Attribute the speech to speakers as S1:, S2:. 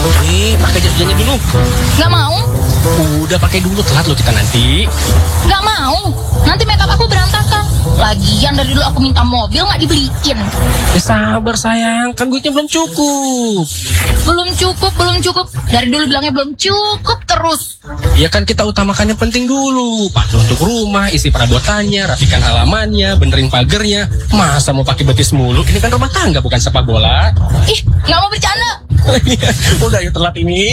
S1: Pakai jas hujannya dulu.
S2: Nggak mau,
S1: Udah pakai dulu, telat lo kita nanti.
S2: nggak mau. Nanti makeup aku berantakan. Lagian dari dulu aku minta mobil nggak dibeliin.
S1: Ya sabar sayang, kan duitnya belum cukup.
S2: Belum cukup. Dari dulu bilangnya belum cukup terus.
S1: Ya kan kita utamakan yang penting dulu. Pakai untuk rumah, isi perabotannya, rapikan halamannya, benerin pagernya. Masa mau pakai betis mulu? Ini kan rumah tangga bukan sepak bola.
S2: Ih, nggak mau bercanda.
S1: Udah yuk telat ini.